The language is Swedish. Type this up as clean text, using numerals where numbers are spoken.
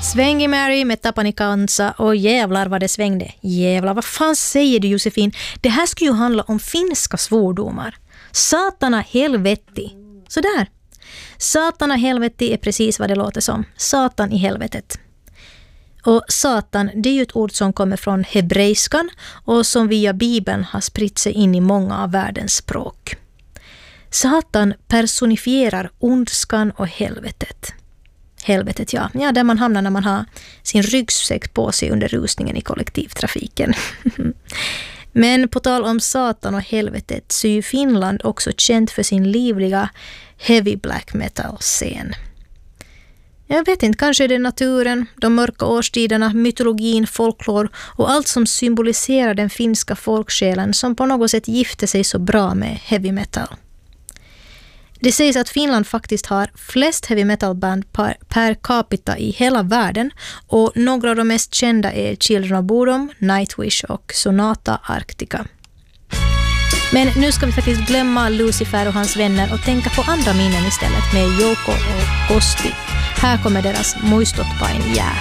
Svängig Mary med Tapani Kansa och jävlar vad det svängde. Jävlar, vad fan säger du Josefin? Det här ska ju handla om finska svordomar. Satana helvetti. Sådär. Satana helvetti är precis vad det låter som. Satan i helvetet. Och satan, det är ju ett ord som kommer från hebreiskan och som via Bibeln har spritt sig in i många av världens språk. Satan personifierar ondskan och helvetet. Helvetet, ja. Ja, där man hamnar när man har sin ryggsäck på sig under rusningen i kollektivtrafiken. Men på tal om satan och helvetet så är ju Finland också känt för sin livliga heavy black metal-scen. Jag vet inte, kanske är det naturen, de mörka årstiderna, mytologin, folklor och allt som symboliserar den finska folksjälen som på något sätt gifter sig så bra med heavy metal. Det sägs att Finland faktiskt har flest heavy metal-band per capita i hela världen och några av de mest kända är Children of Bodom, Nightwish och Sonata Arctica. Men nu ska vi faktiskt glömma Lucifer och hans vänner och tänka på andra minnen istället med Jouko och Kosti. Här kommer deras Muistot vain jää.